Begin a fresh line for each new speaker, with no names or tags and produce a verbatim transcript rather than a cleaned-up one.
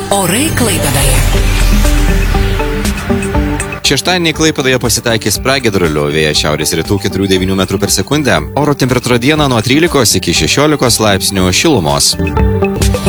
Orai Klaipėdoje.
Šeštadienį Klaipėdoje pasitaikys pragiedrulių, vėjas šiaurės rytų keturių devynių metrų per sekundę. Oro temperatūra dieną nuo trylikos iki šešiolikos laipsnių šilumos.